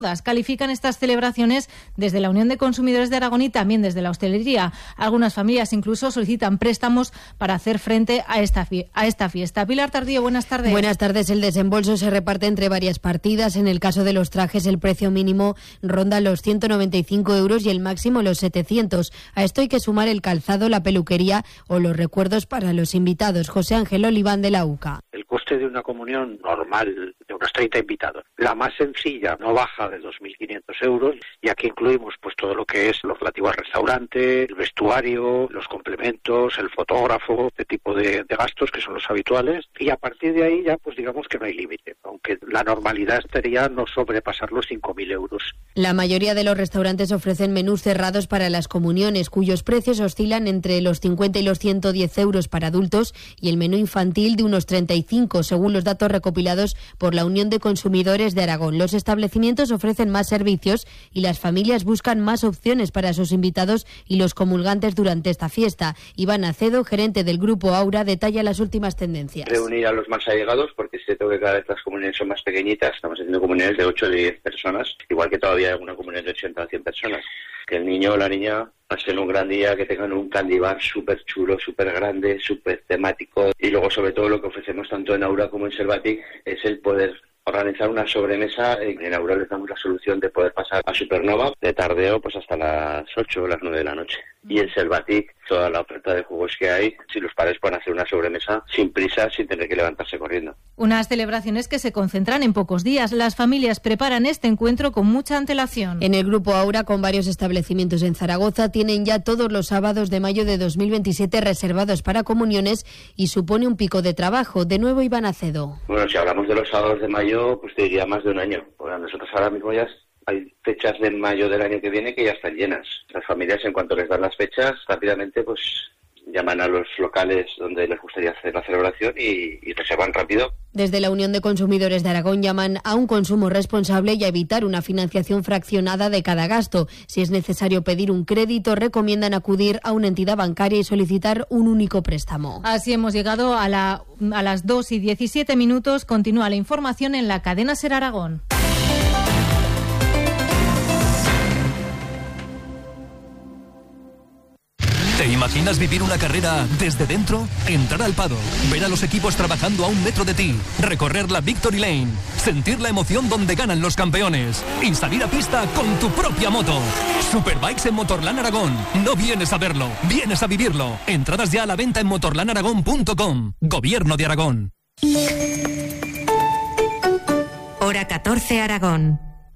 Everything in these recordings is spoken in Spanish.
Califican estas celebraciones desde la Unión de Consumidores de Aragón y también desde la hostelería. Algunas familias incluso solicitan préstamos para hacer frente a esta fiesta. Pilar Tardío, buenas tardes. Buenas tardes. El desembolso se reparte entre varias partidas. En el caso de los trajes, el precio mínimo ronda los 195 euros y el máximo los 700. A esto hay que sumar el calzado, la peluquería o los recuerdos para los invitados. José Ángel Oliván de la UCA. El coste de una comunión normal de unos 30 invitados, la más sencilla, no baja de 2.500 euros, y aquí incluimos pues todo lo que es lo relativo al restaurante, el vestuario, los complementos, el fotógrafo, este tipo de gastos que son los habituales, y a partir de ahí ya pues digamos que no hay límite, aunque la normalidad sería no sobrepasar los 5.000 euros. La mayoría de los restaurantes ofrecen menús cerrados para las comuniones, cuyos precios oscilan entre los 50 y los 110 euros para adultos y el menú infantil de unos 35, según los datos recopilados por la Unión de Consumidores de Aragón. Los establecimientos ofrecen más servicios y las familias buscan más opciones para sus invitados y los comulgantes durante esta fiesta. Iván Acedo, gerente del Grupo Aura, detalla las últimas tendencias. Reunir a los más allegados, porque es cierto que cada vez las comuniones son más pequeñitas. Estamos haciendo comuniones de 8 o 10 personas, igual que todavía hay alguna comunión de 80 o 100 personas. Que el niño o la niña pasen un gran día, que tengan un candy bar súper chulo, súper grande, súper temático. Y luego, sobre todo, lo que ofrecemos tanto en Aura como en Selvatic es el poder organizar una sobremesa. En Aura les damos la solución de poder pasar a Supernova de tardeo pues hasta las 8 o las 9 de la noche. Y en Selvatic, toda la oferta de juegos que hay, si los padres pueden hacer una sobremesa sin prisa, sin tener que levantarse corriendo. Unas celebraciones que se concentran en pocos días. Las familias preparan este encuentro con mucha antelación. En el Grupo Aura, con varios establecimientos en Zaragoza, tienen ya todos los sábados de mayo de 2027 reservados para comuniones y supone un pico de trabajo. De nuevo, Iván Acedo. Bueno, si hablamos de los sábados de mayo, pues te diría más de un año. Bueno, nosotros ahora mismo ya hay fechas de mayo del año que viene que ya están llenas. Las familias, en cuanto les dan las fechas, rápidamente pues llaman a los locales donde les gustaría hacer la celebración y reservan rápido. Desde la Unión de Consumidores de Aragón llaman a un consumo responsable y a evitar una financiación fraccionada de cada gasto. Si es necesario pedir un crédito, recomiendan acudir a una entidad bancaria y solicitar un único préstamo. Así hemos llegado a las 2:17. Continúa la información en la cadena SER Aragón. ¿Te imaginas vivir una carrera desde dentro? Entrar al paddock, ver a los equipos trabajando a 1 metro de ti, recorrer la Victory Lane, sentir la emoción donde ganan los campeones y salir a pista con tu propia moto. Superbikes en Motorland Aragón. No vienes a verlo, vienes a vivirlo. Entradas ya a la venta en motorlandaragón.com. Gobierno de Aragón. Hora 14 Aragón.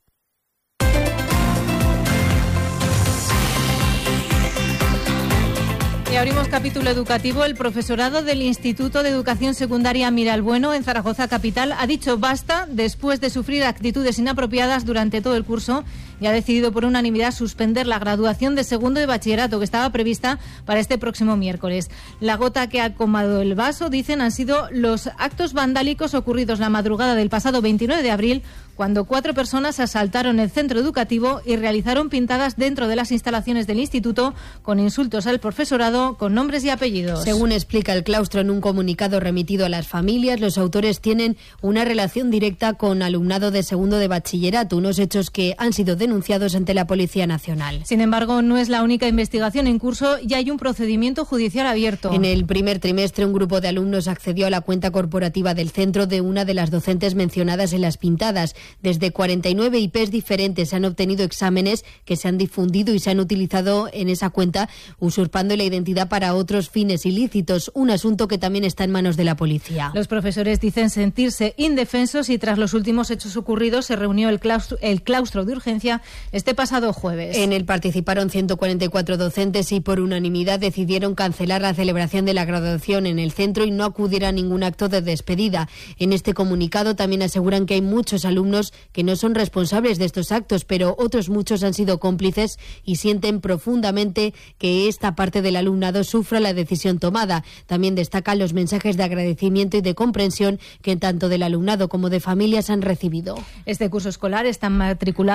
Y abrimos capítulo educativo. El profesorado del Instituto de Educación Secundaria Miralbueno en Zaragoza capital ha dicho basta después de sufrir actitudes inapropiadas durante todo el curso y ha decidido por unanimidad suspender la graduación de segundo de bachillerato que estaba prevista para este próximo miércoles. La gota que ha colmado el vaso, dicen, han sido los actos vandálicos ocurridos la madrugada del pasado 29 de abril, cuando 4 personas asaltaron el centro educativo y realizaron pintadas dentro de las instalaciones del instituto con insultos al profesorado con nombres y apellidos. Según explica el claustro en un comunicado remitido a las familias, los autores tienen una relación directa con alumnado de segundo de bachillerato, unos hechos que han sido denunciados ante la Policía Nacional. Sin embargo, no es la única investigación en curso y hay un procedimiento judicial abierto. En el primer trimestre, un grupo de alumnos accedió a la cuenta corporativa del centro de una de las docentes mencionadas en las pintadas. Desde 49 IPs diferentes se han obtenido exámenes que se han difundido y se han utilizado en esa cuenta, usurpando la identidad para otros fines ilícitos, un asunto que también está en manos de la policía. Los profesores dicen sentirse indefensos y tras los últimos hechos ocurridos se reunió el claustro de urgencia este pasado jueves. En él participaron 144 docentes y por unanimidad decidieron cancelar la celebración de la graduación en el centro y no acudir a ningún acto de despedida. En este comunicado también aseguran que hay muchos alumnos que no son responsables de estos actos, pero otros muchos han sido cómplices y sienten profundamente que esta parte del alumnado sufra la decisión tomada. También destacan los mensajes de agradecimiento y de comprensión que tanto del alumnado como de familias han recibido. Este curso escolar están matriculados en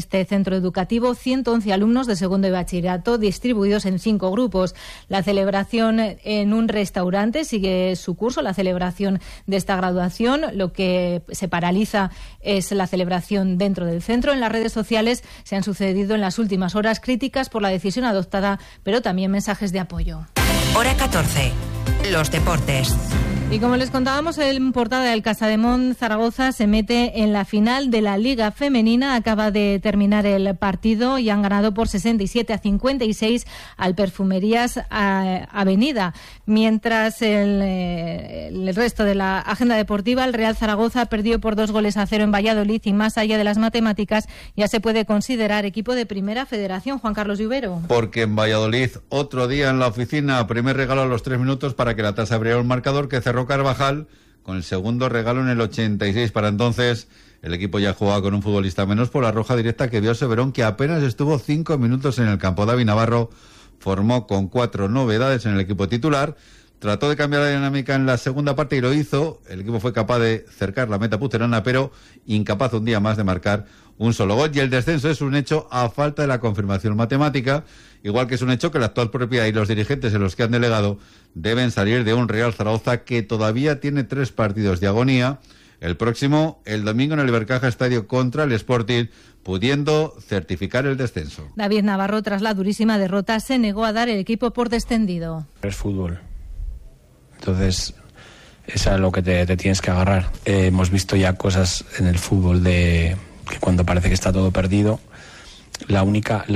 este centro educativo 111 alumnos de segundo de bachillerato distribuidos en 5 grupos. La celebración en un restaurante sigue su curso, la celebración de esta graduación. Lo que se paraliza es la celebración dentro del centro. En las redes sociales se han sucedido en las últimas horas críticas por la decisión adoptada, pero también mensajes de apoyo. Hora 14. Los deportes. Y como les contábamos en portada, del Casademont, Zaragoza se mete en la final de la Liga Femenina. Acaba de terminar el partido y han ganado por 67-56 al Perfumerías Avenida. Mientras el resto de la agenda deportiva, el Real Zaragoza perdió por 2-0 en Valladolid y más allá de las matemáticas ya se puede considerar equipo de Primera Federación. Juan Carlos Lluvero. Porque en Valladolid, otro día en la oficina, primer regalo a los 3 minutos para que la tasa abriera un marcador que cerró Carvajal, con el segundo regalo en el 86. Para entonces el equipo ya jugaba con un futbolista menos por la roja directa que vio a Severón, que apenas estuvo 5 minutos en el campo. David Navarro formó con 4 novedades en el equipo titular, trató de cambiar la dinámica en la segunda parte y lo hizo. El equipo fue capaz de cercar la meta pucerana, pero incapaz un día más de marcar un solo gol. Y el descenso es un hecho a falta de la confirmación matemática, igual que es un hecho que la actual propiedad y los dirigentes en los que han delegado deben salir de un Real Zaragoza que todavía tiene 3 partidos de agonía. El próximo, el domingo, en el Ibercaja Estadio contra el Sporting, pudiendo certificar el descenso. David Navarro, tras la durísima derrota, se negó a dar el equipo por descendido. Es fútbol. Entonces, es a lo que te tienes que agarrar. Hemos visto ya cosas en el fútbol de que cuando parece que está todo perdido, la única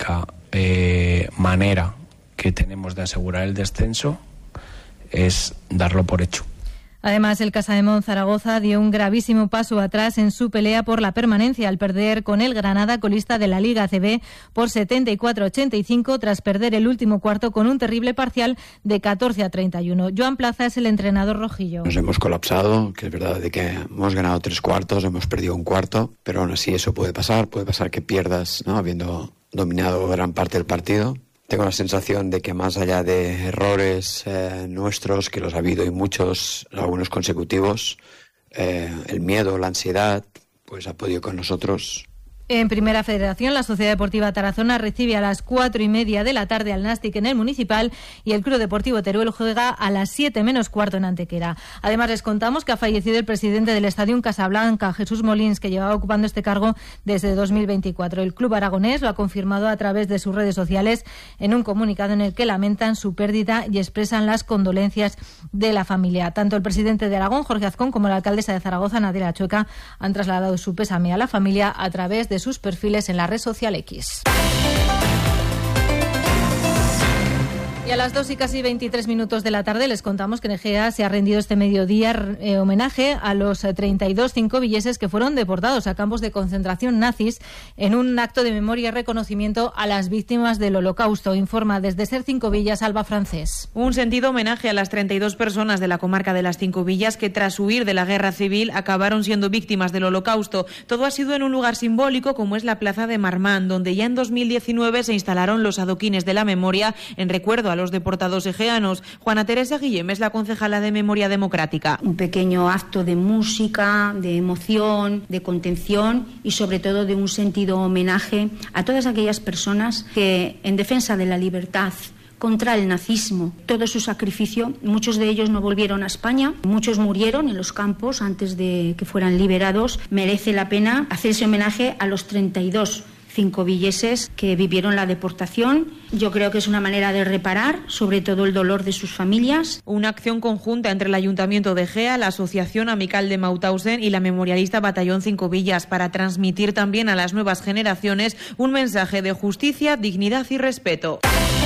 manera que tenemos de asegurar el descenso es darlo por hecho. Además, el Casademont Zaragoza dio un gravísimo paso atrás en su pelea por la permanencia al perder con el Granada, colista de la Liga ACB, por 74-85 tras perder el último cuarto con un terrible parcial de 14-31. Joan Plaza es el entrenador rojillo. Nos hemos colapsado, que es verdad de que hemos ganado 3 cuartos, hemos perdido un cuarto, pero aún así eso puede pasar que pierdas, ¿no?, habiendo dominado gran parte del partido. Tengo la sensación de que más allá de errores nuestros, que los ha habido y muchos, algunos consecutivos, el miedo, la ansiedad, pues ha podido con nosotros. En Primera Federación, la Sociedad Deportiva Tarazona recibe a las 4:30 de la tarde al Nàstic en el Municipal y el Club Deportivo Teruel juega a las 7 menos cuarto en Antequera. Además, les contamos que ha fallecido el presidente del Estadio Casablanca, Jesús Molins, que llevaba ocupando este cargo desde 2024. El club aragonés lo ha confirmado a través de sus redes sociales en un comunicado en el que lamentan su pérdida y expresan las condolencias de la familia. Tanto el presidente de Aragón, Jorge Azcón, como la alcaldesa de Zaragoza, Nadira Chueca, han trasladado su pésame a la familia a través de sus perfiles en la red social X. Y a las 2:23 de la tarde les contamos que en Egea se ha rendido este mediodía homenaje a los 32 cincovilleses que fueron deportados a campos de concentración nazis en un acto de memoria y reconocimiento a las víctimas del Holocausto. Informa desde Ser Cinco Villas, Alba Francés. Un sentido homenaje a las 32 personas de la comarca de las Cinco Villas que tras huir de la guerra civil acabaron siendo víctimas del Holocausto. Todo ha sido en un lugar simbólico como es la plaza de Marmán, donde ya en 2019 se instalaron los adoquines de la memoria en recuerdo a los deportados egeanos. Juana Teresa Guillem es la concejala de Memoria Democrática. Un pequeño acto de música, de emoción, de contención y sobre todo de un sentido homenaje a todas aquellas personas que en defensa de la libertad contra el nazismo, todo su sacrificio, muchos de ellos no volvieron a España, muchos murieron en los campos antes de que fueran liberados. Merece la pena hacer ese homenaje a los 32 cincovilleses que vivieron la deportación. Yo creo que es una manera de reparar, sobre todo el dolor de sus familias. Una acción conjunta entre el Ayuntamiento de Egea, la Asociación Amical de Mauthausen y la Memorialista Batallón Cinco Villas para transmitir también a las nuevas generaciones un mensaje de justicia, dignidad y respeto.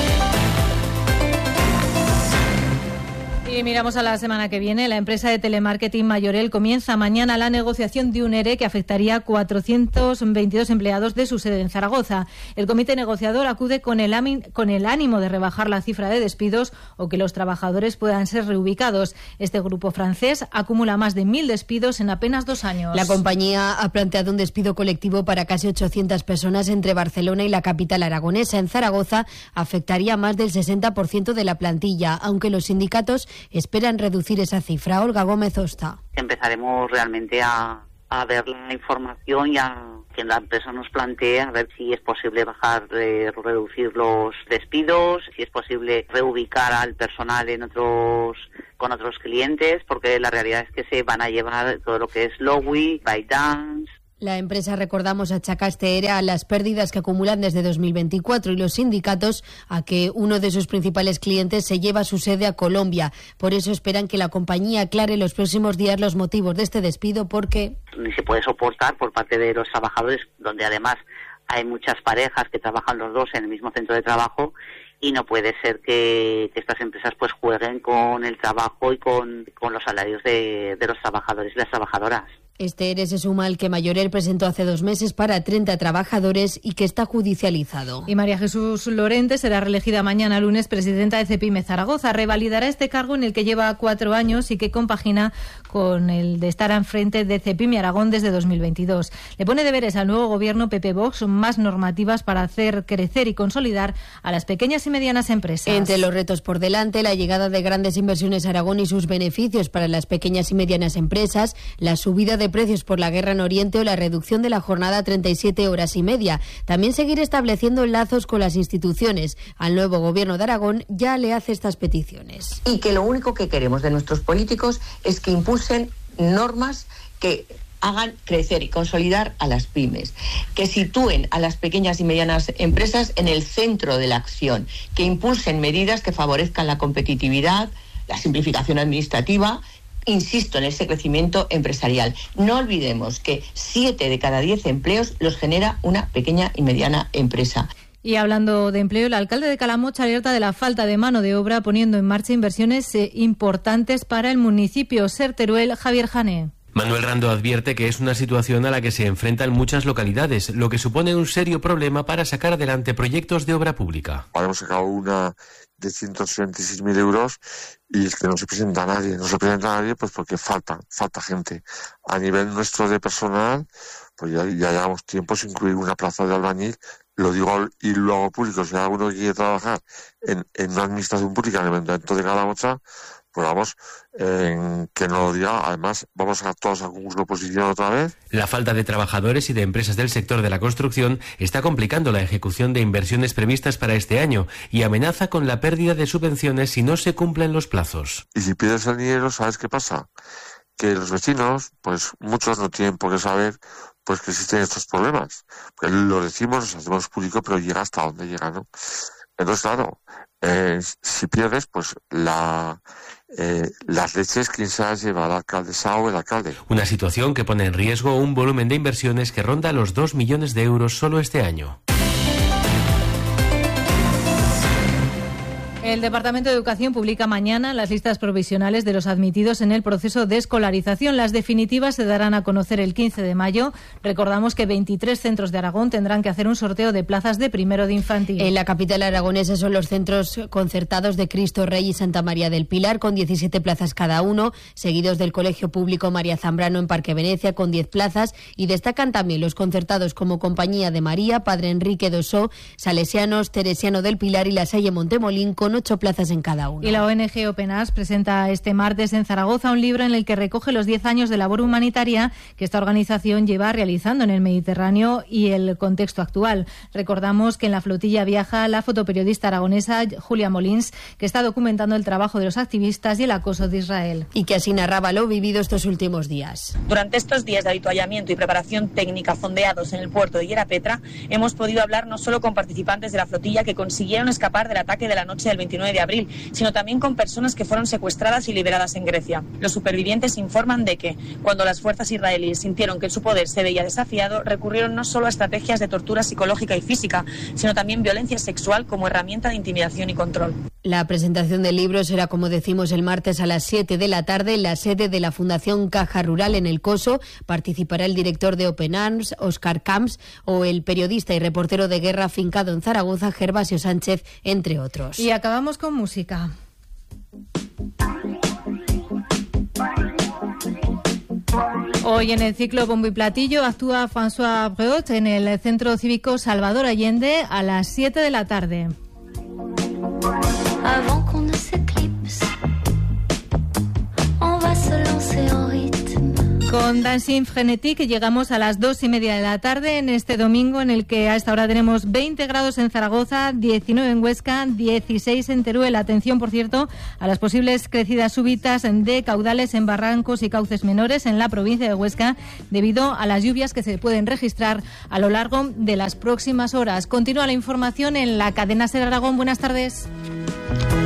Y miramos a la semana que viene. La empresa de telemarketing Mayorel comienza mañana la negociación de un ERE que afectaría a 422 empleados de su sede en Zaragoza. El comité negociador acude con el ánimo de rebajar la cifra de despidos o que los trabajadores puedan ser reubicados. Este grupo francés acumula más de 1.000 despidos en apenas 2 años. La compañía ha planteado un despido colectivo para casi 800 personas entre Barcelona y la capital aragonesa. En Zaragoza afectaría a más del 60% de la plantilla, aunque los sindicatos esperan reducir esa cifra. Olga Gómez Osta. Empezaremos realmente a a ver la información y a que la empresa nos plantee a ver si es posible reducir los despidos, si es posible reubicar al personal con otros clientes, porque la realidad es que se van a llevar todo lo que es Lowy, ByteDance. La empresa, recordamos, achaca este ERE a las pérdidas que acumulan desde 2024 y los sindicatos a que uno de sus principales clientes se lleva su sede a Colombia. Por eso esperan que la compañía aclare en los próximos días los motivos de este despido, porque ni se puede soportar por parte de los trabajadores, donde además hay muchas parejas que trabajan los dos en el mismo centro de trabajo, y no puede ser que estas empresas pues jueguen con el trabajo y con los salarios de los trabajadores y las trabajadoras. Este ERE se suma al que Mayorel presentó hace 2 meses para 30 trabajadores y que está judicializado. Y María Jesús Lorente será reelegida mañana lunes presidenta de Cepime Zaragoza. Revalidará este cargo en el que lleva 4 años y que compagina con el de estar al frente de Cepime Aragón desde 2022. Le pone deberes al nuevo gobierno PP Vox más normativas para hacer crecer y consolidar a las pequeñas y medianas empresas. Entre los retos por delante, la llegada de grandes inversiones a Aragón y sus beneficios para las pequeñas y medianas empresas, la subida de precios por la guerra en Oriente o la reducción de la jornada a 37 horas y media. También seguir estableciendo lazos con las instituciones. Al nuevo gobierno de Aragón ya le hace estas peticiones. Y que lo único que queremos de nuestros políticos es que impulsen normas que hagan crecer y consolidar a las pymes, que sitúen a las pequeñas y medianas empresas en el centro de la acción, que impulsen medidas que favorezcan la competitividad, la simplificación administrativa. Insisto en ese crecimiento empresarial. No olvidemos que 7 de cada 10 empleos los genera una pequeña y mediana empresa. Y hablando de empleo, el alcalde de Calamocha alerta de la falta de mano de obra, poniendo en marcha inversiones importantes para el municipio. Ser Teruel, Javier Jané. Manuel Rando advierte que es una situación a la que se enfrentan muchas localidades, lo que supone un serio problema para sacar adelante proyectos de obra pública. Hemos sacado una de 176.000 euros y es que no se presenta a nadie. No se presenta a nadie pues porque falta gente. A nivel nuestro de personal, pues ya llevamos tiempo sin incluir una plaza de albañil. Lo digo y lo hago público. Si alguno quiere trabajar en una administración pública en el Ayuntamiento de Calamocha, pues vamos, que no lo diga. Además, vamos a todos a concurso de oposición otra vez. La falta de trabajadores y de empresas del sector de la construcción está complicando la ejecución de inversiones previstas para este año y amenaza con la pérdida de subvenciones si no se cumplen los plazos. Y si pierdes el dinero, ¿sabes qué pasa? Que los vecinos, pues muchos no tienen por qué saber pues que existen estos problemas. Porque lo decimos, los hacemos público, pero llega hasta donde llega, ¿no? Entonces, claro, si pierdes, pues las leches, quien se las lleva, la alcaldesa o el alcalde. Una situación que pone en riesgo un volumen de inversiones que ronda los 2 millones de euros solo este año. El Departamento de Educación publica mañana las listas provisionales de los admitidos en el proceso de escolarización. Las definitivas se darán a conocer el 15 de mayo. Recordamos que 23 centros de Aragón tendrán que hacer un sorteo de plazas de primero de infantil. En la capital aragonesa son los centros concertados de Cristo Rey y Santa María del Pilar, con 17 plazas cada uno, seguidos del Colegio Público María Zambrano en Parque Venecia, con 10 plazas, y destacan también los concertados como Compañía de María, Padre Enrique Dosó, Salesianos, Teresiano del Pilar y La Salle Montemolín, con 8 plazas en cada uno. Y la ONG Openas presenta este martes en Zaragoza un libro en el que recoge los 10 años de labor humanitaria que esta organización lleva realizando en el Mediterráneo y el contexto actual. Recordamos que en la flotilla viaja la fotoperiodista aragonesa Julia Molins, que está documentando el trabajo de los activistas y el acoso de Israel. Y que así narraba lo vivido estos últimos días. Durante estos días de avituallamiento y preparación técnica fondeados en el puerto de Hierapetra, hemos podido hablar no solo con participantes de la flotilla que consiguieron escapar del ataque de la noche del 29 de abril, sino también con personas que fueron secuestradas y liberadas en Grecia. Los supervivientes informan de que, cuando las fuerzas israelíes sintieron que su poder se veía desafiado, recurrieron no solo a estrategias de tortura psicológica y física, sino también violencia sexual como herramienta de intimidación y control. La presentación del libro será, como decimos, el martes a las 7 de la tarde en la sede de la Fundación Caja Rural en El Coso. Participará el director de Open Arms, Óscar Camps, o el periodista y reportero de guerra afincado en Zaragoza, Gervasio Sánchez, entre otros. Y acabamos con música. Hoy en el ciclo Bombo y Platillo actúa François Breut en el Centro Cívico Salvador Allende a las 7 de la tarde. Avant qu'on ne s'éclipse, on va se lancer en rythme. Con Dancing Frenetic llegamos a las 2:30 de la tarde en este domingo, en el que a esta hora tenemos 20 grados en Zaragoza, 19 en Huesca, 16 en Teruel. Atención, por cierto, a las posibles crecidas súbitas de caudales en barrancos y cauces menores en la provincia de Huesca debido a las lluvias que se pueden registrar a lo largo de las próximas horas. Continúa la información en la cadena SER Aragón. Buenas tardes.